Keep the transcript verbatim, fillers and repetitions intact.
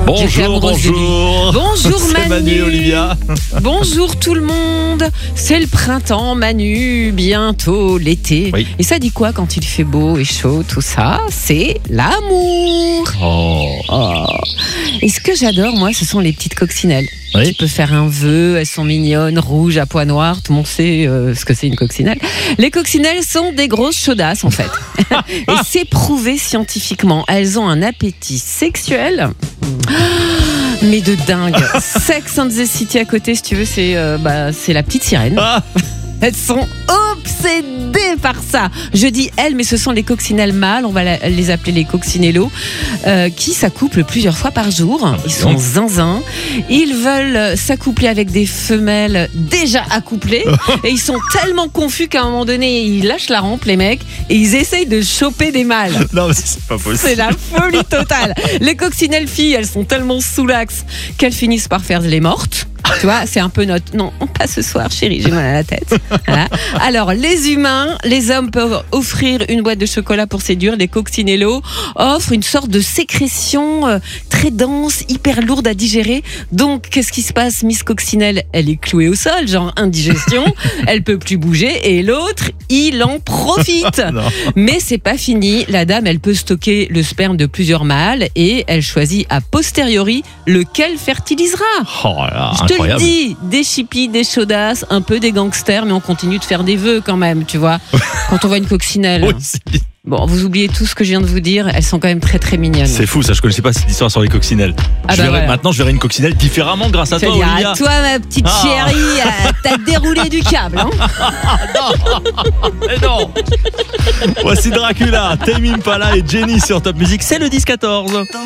Bonjour, bonjour. Bonjour C'est Manu. Manu, Olivia. Bonjour tout le monde. C'est le printemps, Manu. Bientôt l'été. Oui. Et ça dit quoi quand il fait beau et chaud, tout ça? C'est l'amour. Oh. Oh. Et ce que j'adore, moi, ce sont les petites coccinelles. Oui. Tu peux faire un vœu, elles sont mignonnes, rouges à pois noirs. Tout le monde sait euh, ce que c'est une coccinelle. Les coccinelles sont des grosses chaudasses en fait. Et c'est prouvé scientifiquement. Elles ont un appétit sexuel. Mais de dingue. Sex and the City à côté, si tu veux, c'est euh, bah, c'est la petite sirène. Ah. Elles sont obsédées par ça. Je dis elles, mais ce sont les coccinelles mâles, on va la- les appeler les coccinellos, euh, qui s'accouplent plusieurs fois par jour. Ils sont donc. zinzins. Ils veulent s'accoupler avec des femelles déjà accouplées. Et ils sont tellement confus qu'à un moment donné, ils lâchent la rampe, les mecs, et ils essayent de choper des mâles. Non, mais c'est pas possible. C'est la folie totale. Les coccinelles filles, elles sont tellement sous l'axe qu'elles finissent par faire les mortes. Tu vois, c'est un peu notre... Non, pas ce soir, chérie, j'ai mal à la tête. Voilà. Alors, les humains, les hommes peuvent offrir une boîte de chocolat pour séduire. Les coccinellos offrent une sorte de sécrétion euh, très dense, hyper lourde à digérer. Donc, qu'est-ce qui se passe? Miss Coccinelle, elle est clouée au sol, genre indigestion. Elle peut plus bouger. Et l'autre, il en profite. Non. Mais c'est pas fini. La dame, elle peut stocker le sperme de plusieurs mâles et elle choisit a posteriori lequel fertilisera. Oh là là, Je te le incroyable. dis, des chippies, des chaudasses, un peu des gangsters, mais on continue de faire des vœux quand même, tu vois, quand on voit une coccinelle. Oui, c'est... Bon, vous oubliez tout ce que je viens de vous dire, elles sont quand même très très mignonnes. c'est fou, ça, je connaissais pas cette histoire sur les coccinelles. Ah je bah verrai- voilà. Maintenant, je verrai une coccinelle différemment grâce à Je veux toi, dire, Olivia. à toi, ma petite Ah. chérie, euh, t'as déroulé du câble, hein. Mais non. Voici Dracula, Tame Impala et Jenny sur Top Music. C'est le dix quatorze.